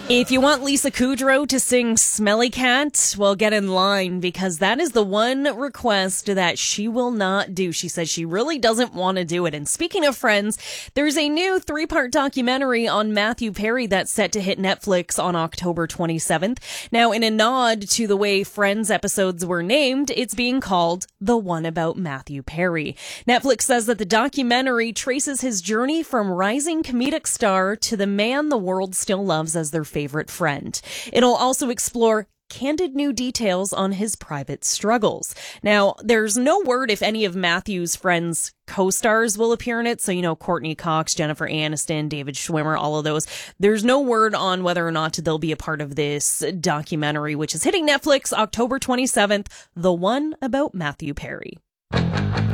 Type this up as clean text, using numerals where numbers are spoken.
If you want Lisa Kudrow to sing Smelly Cat, well, get in line because that is the one request that she will not do. She says she really doesn't want to do it. And speaking of Friends, there's a new 3-part documentary on Matthew Perry that's set to hit Netflix on October 27th. Now, in a nod to the way Friends episodes were named, it's being called The One About Matthew Perry. Netflix says that the documentary traces his journey from rising comedic star to the man the world still loves as their favorite friend. It'll also explore candid new details on his private struggles. Now, there's no word if any of Matthew's Friends co-stars will appear in it. So, Courtney Cox, Jennifer Aniston, David Schwimmer, all of those. There's no word on whether or not they'll be a part of this documentary, which is hitting Netflix October 27th, The One About Matthew Perry.